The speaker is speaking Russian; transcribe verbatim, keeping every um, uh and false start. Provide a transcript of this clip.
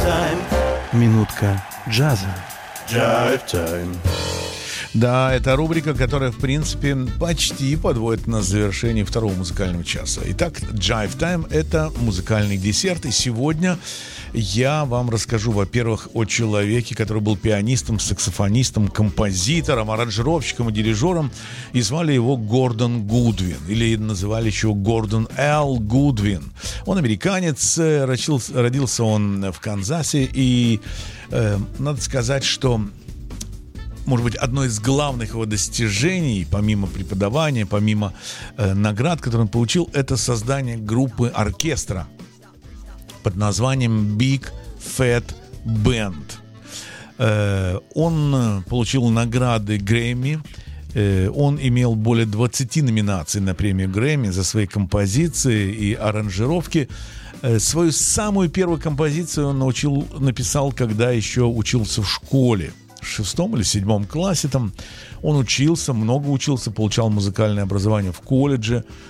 Минутка джаза. Jive Time. Да, это рубрика, которая, в принципе, почти подводит нас к завершению второго музыкального часа. Итак, Jive Time — это музыкальный десерт. И сегодня я вам расскажу, во-первых, о человеке, который был пианистом, саксофонистом, композитором, аранжировщиком и дирижером. И звали его Гордон Гудвин. Или называли еще Гордон Л. Гудвин. Он американец, родился, родился он в Канзасе. И э, надо сказать, что... Может быть, одно из главных его достижений, помимо преподавания, помимо э, наград, которые он получил, это создание группы оркестра под названием Big Fat Band. Э, он получил награды Грэмми. Э, он имел более двадцати номинаций на премию Грэмми за свои композиции и аранжировки. Э, свою самую первую композицию он научил, написал, когда еще учился в школе. В шестом или седьмом классе там он учился, много учился, получал музыкальное образование в колледже,